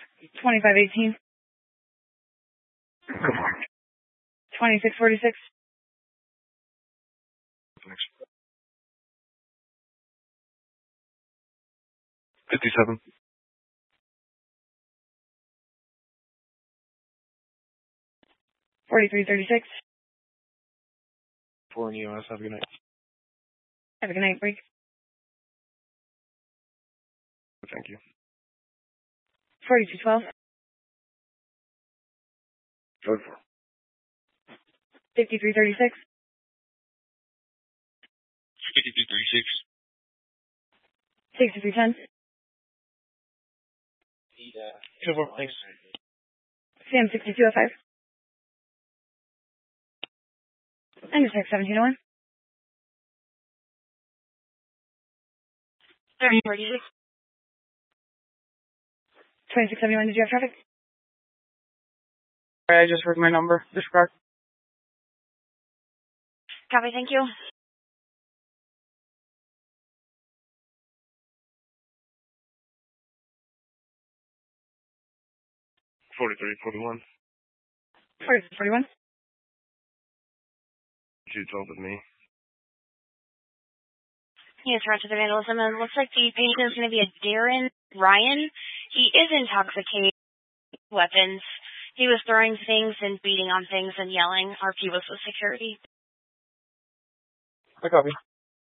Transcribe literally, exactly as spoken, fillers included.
twenty-five eighteen. twenty-six forty-six. fifty-seven. forty-three thirty-six. Four in E O S. Have a good night. Have a good night, break. Thank you. forty-two twelve. Go for fifty-three thirty-six. fifty-three thirty-six. sixty-three ten. Go for thanks. Sam sixty-two oh five. Intersect seventeen oh one. thirty forty-six. twenty-six seventy-one. Did you have traffic? Sorry, I just heard my number. Disregard. Copy, thank you. forty-three forty-one. forty-three forty-one. You talk with me. Yes, Roger the vandalism. And it looks like the patient is going to be a Darren Ryan. He is intoxicated with weapons. He was throwing things and beating on things and yelling. R P was with security. I copy.